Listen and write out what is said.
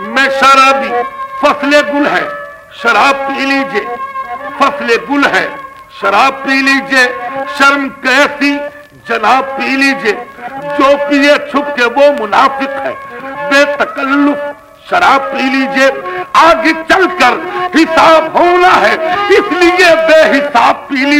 मैं शराबी, फसले गुल है, शराब पी लीजिए। फसले गुल है, शराब पी लीजिए। शर्म कैसी जनाब पी लीजिए। जो पिए छुप के वो मुनाफिक है। बेतकल्लुफ शराब पी लीजिए। आगे चलकर हिसाब होना है, इसलिए बेहिसाब पी लीजिए।